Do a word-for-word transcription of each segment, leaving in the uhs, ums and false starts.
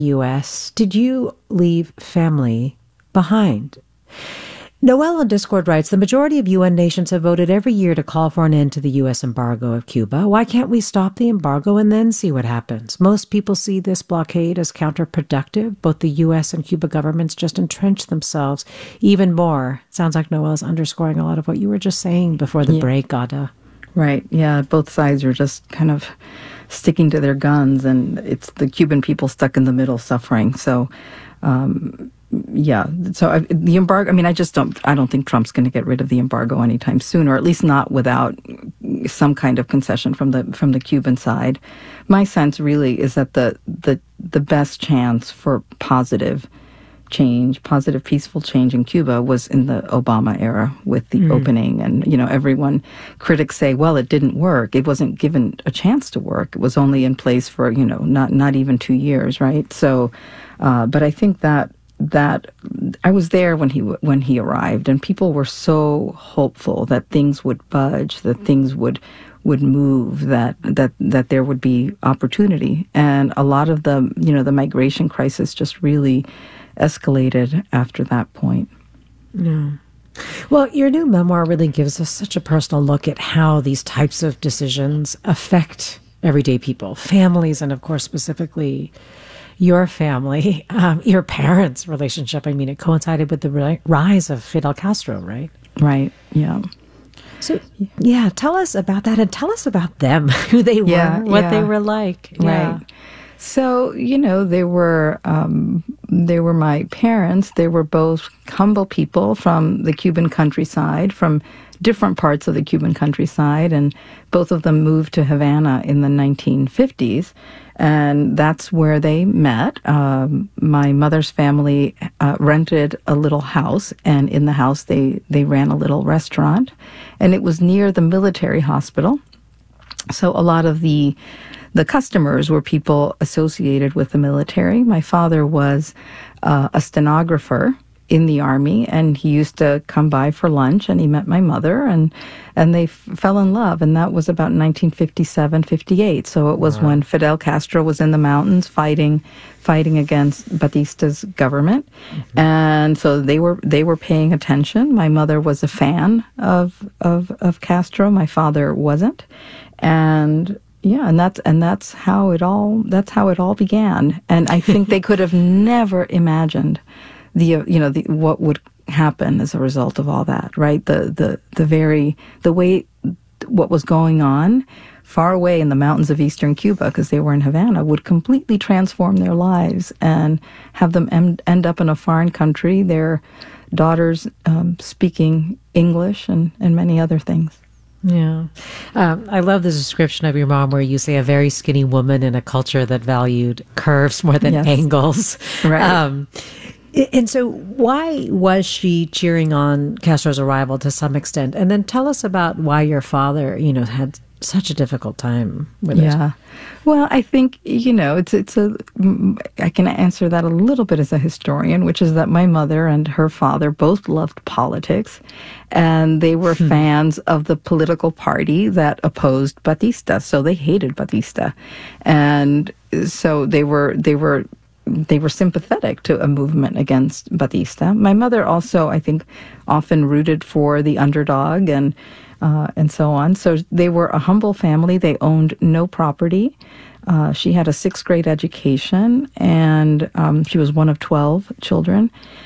U S, did you leave family behind? Noel on Discord writes, the majority of U N nations have voted every year to call for an end to the U S embargo of Cuba. Why can't we stop the embargo and then see what happens? Most people see this blockade as counterproductive. Both the U S and Cuba governments just entrench themselves even more. Sounds like Noel's underscoring a lot of what you were just saying before the yeah. break, Ada. Right. Yeah. Both sides are just kind of sticking to their guns, and it's the Cuban people stuck in the middle suffering. So, um, yeah. So I, the embargo, I mean, I just don't, I don't think Trump's going to get rid of the embargo anytime soon, or at least not without some kind of concession from the, from the Cuban side. My sense really is that the, the, the best chance for positive change, positive, peaceful change in Cuba was in the Obama era with the mm. opening. And, you know, everyone, critics say, well, it didn't work. It wasn't given a chance to work. It was only in place for, you know, not, not even two years, right? So, uh, but I think that, that I was there when he, when he arrived, and people were so hopeful that things would budge, that things would, would move, that, that, that there would be opportunity. And a lot of the, you know, the migration crisis just really escalated after that point. Yeah. Well, your new memoir really gives us such a personal look at how these types of decisions affect everyday people, families, and of course, specifically your family, um, your parents' relationship. I mean, it coincided with the ri- rise of Fidel Castro, right? Right, yeah. So, yeah, tell us about that, and tell us about them, who they yeah, were, what yeah. they were like. Right. Yeah. So, you know, they were um, they were my parents. They were both humble people from the Cuban countryside, from different parts of the Cuban countryside, and both of them moved to Havana in the nineteen fifties, and that's where they met. Um, my mother's family uh, rented a little house, and in the house they, they ran a little restaurant, and it was near the military hospital. So a lot of the The customers were people associated with the military. My father was uh, a stenographer in the Army, and he used to come by for lunch, and he met my mother, and and they f- fell in love, and that was about nineteen fifty-seven, fifty-eight. So it was wow. when Fidel Castro was in the mountains fighting fighting against Batista's government. Mm-hmm. And so they were they were paying attention. My mother was a fan of of, of Castro. My father wasn't. And Yeah, and that's and that's how it all that's how it all began. And I think they could have never imagined the uh, you know the what would happen as a result of all that, right? The the the very the way what was going on far away in the mountains of eastern Cuba, because they were in Havana, would completely transform their lives and have them end, end up in a foreign country, their daughters um, speaking English and, and many other things. Yeah. Um, I love the description of your mom where you say a very skinny woman in a culture that valued curves more than yes. angles. Right. Um, and so why was she cheering on Castro's arrival to some extent? And then tell us about why your father, you know, had such a difficult time with yeah. it. Yeah. Well, I think, you know, it's, it's a, I can answer that a little bit as a historian, which is that my mother and her father both loved politics, and they were hmm. fans of the political party that opposed Batista. So they hated Batista. And so they were, they were, they were sympathetic to a movement against Batista. My mother also, I think, often rooted for the underdog and Uh, and so on. So they were a humble family. They owned no property. Uh, she had a sixth grade education, and um, she was one of twelve children.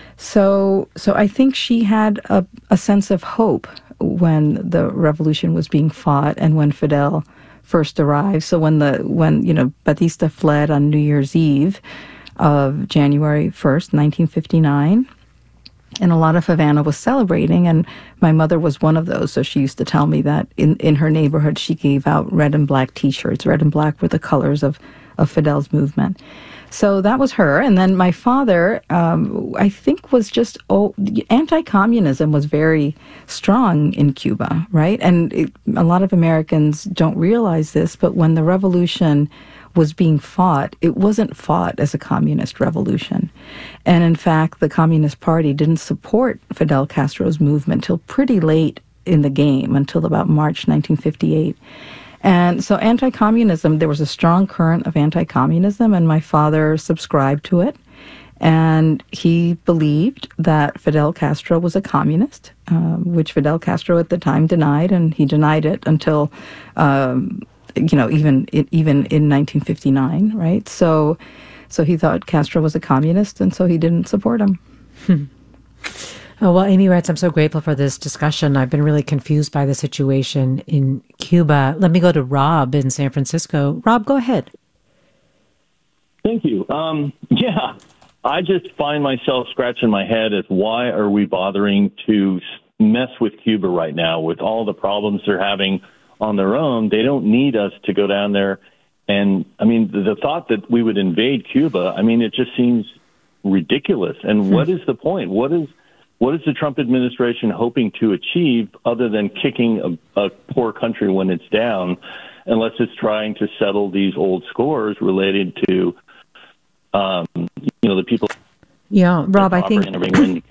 So, so I think she had a, a sense of hope when the revolution was being fought and when Fidel first arrived. So when the when you know Batista fled on New Year's Eve of January first, nineteen fifty-nine. And a lot of Havana was celebrating, and my mother was one of those. So she used to tell me that in, in her neighborhood, she gave out red and black T-shirts. Red and black were the colors of, of Fidel's movement. So that was her. And then my father, um, I think, was just, oh, anti-communism was very strong in Cuba, right? And it, a lot of Americans don't realize this, but when the revolution was being fought, it wasn't fought as a communist revolution. And in fact, the Communist Party didn't support Fidel Castro's movement till pretty late in the game, until about March nineteen fifty-eight. And so anti-communism, there was a strong current of anti-communism, and my father subscribed to it. And he believed that Fidel Castro was a communist, uh, which Fidel Castro at the time denied, and he denied it until, um, you know, even even in nineteen fifty-nine, right? So, so he thought Castro was a communist, and so he didn't support him. Hmm. Oh, well, Amy writes, I'm so grateful for this discussion. I've been really confused by the situation in Cuba. Let me go to Rob in San Francisco. Rob, go ahead. Thank you. Um, yeah, I just find myself scratching my head as why are we bothering to mess with Cuba right now with all the problems they're having on their own? They don't need us to go down there. And, I mean, the, the thought that we would invade Cuba, I mean, it just seems ridiculous. And hmm. what is the point? What is what is the Trump administration hoping to achieve other than kicking a, a poor country when it's down, unless it's trying to settle these old scores related to, um, you know, the people. Yeah, Rob, I think.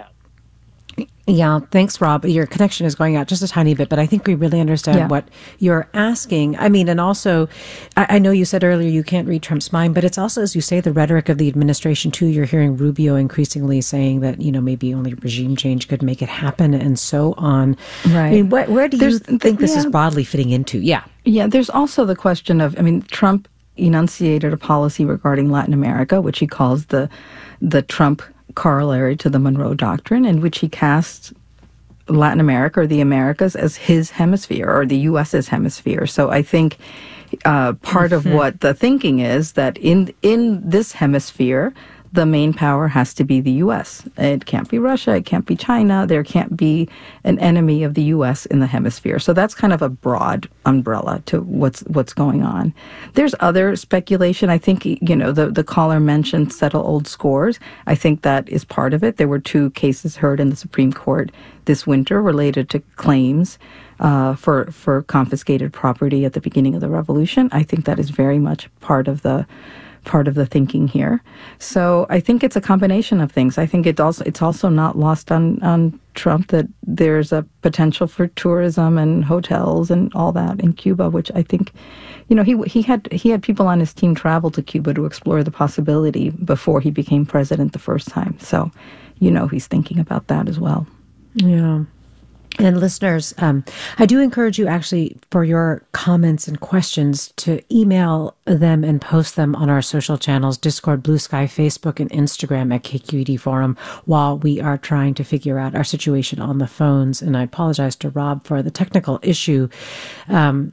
Yeah, thanks, Rob. Your connection is going out just a tiny bit, but I think we really understand yeah. what you're asking. I mean, and also, I, I know you said earlier you can't read Trump's mind, but it's also, as you say, the rhetoric of the administration, too. You're hearing Rubio increasingly saying that, you know, maybe only regime change could make it happen and so on. Right. I mean, where, where do there's, you think the, this yeah. is broadly fitting into? Yeah. Yeah, there's also the question of, I mean, Trump enunciated a policy regarding Latin America, which he calls the the Trump corollary to the Monroe Doctrine, in which he casts Latin America or the Americas as his hemisphere or the U S's hemisphere. So I think uh, part mm-hmm. of what the thinking is that in in this hemisphere, the main power has to be the U S. It can't be Russia. It can't be China. There can't be an enemy of the U S in the hemisphere. So that's kind of a broad umbrella to what's what's going on. There's other speculation. I think, you know, the, the caller mentioned settle old scores. I think that is part of it. There were two cases heard in the Supreme Court this winter related to claims uh, for, for confiscated property at the beginning of the revolution. I think that is very much part of the part of the thinking here. So I think it's a combination of things. I think it also it's also not lost on, on Trump that there's a potential for tourism and hotels and all that in Cuba, which I think, you know, he he had he had people on his team travel to Cuba to explore the possibility before he became president the first time. So, you know, he's thinking about that as well. Yeah. And listeners, um, I do encourage you actually for your comments and questions to email them and post them on our social channels, Discord, Blue Sky, Facebook, and Instagram at K Q E D Forum while we are trying to figure out our situation on the phones. And I apologize to Rob for the technical issue. Um,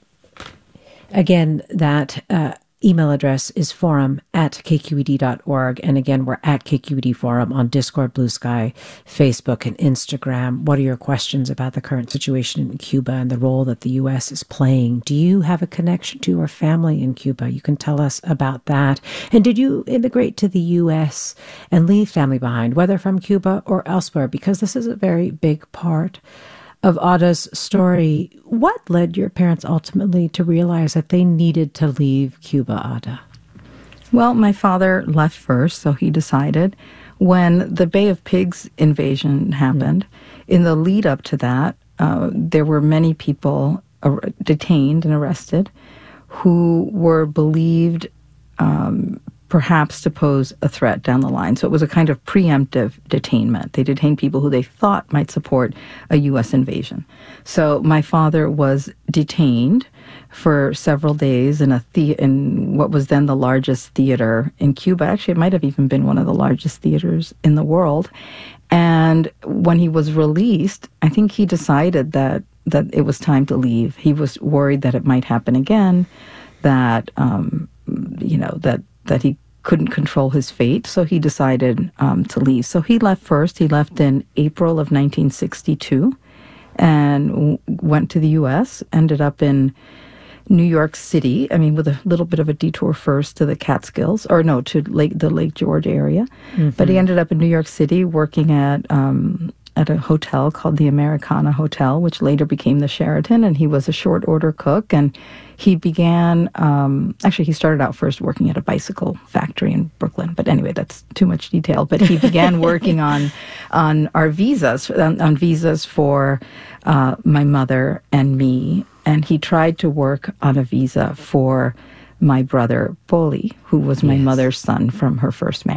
again, that uh, email address is forum at k q e d dot org. And again, we're at K Q E D Forum on Discord, Blue Sky, Facebook, and Instagram. What are your questions about the current situation in Cuba and the role that the U S is playing? Do you have a connection to or family in Cuba? You can tell us about that. And did you immigrate to the U S and leave family behind, whether from Cuba or elsewhere? Because this is a very big part of Ada's story. What led your parents ultimately to realize that they needed to leave Cuba, Ada? Well, my father left first, so he decided. When the Bay of Pigs invasion happened, mm-hmm. in the lead up to that, uh, there were many people ar- detained and arrested who were believed um, perhaps to pose a threat down the line. So it was a kind of preemptive detainment. They detained people who they thought might support a U S invasion. So my father was detained for several days in a the- in what was then the largest theater in Cuba. Actually, it might have even been one of the largest theaters in the world. And when he was released, I think he decided that that it was time to leave. He was worried that it might happen again, that um, you know that. that he couldn't control his fate, so he decided um, to leave. So he left first. He left in April of nineteen sixty-two and w- went to the U S, ended up in New York City, I mean, with a little bit of a detour first to the Catskills, or no, to Lake, the Lake George area. Mm-hmm. But he ended up in New York City working at um, at a hotel called the Americana Hotel, which later became the Sheraton, and he was a short order cook. And he began, um, actually, he started out first working at a bicycle factory in Brooklyn. But anyway, that's too much detail. But he began working on on our visas, on, on visas for uh, my mother and me. and he tried to work on a visa for my brother, Poli, who was my Yes. mother's son from her first marriage.